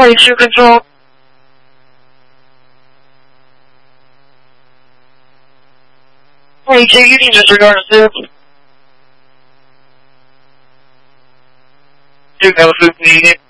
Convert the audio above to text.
20 control. Hey, Jay, you can disregard assist. Do have a food needed.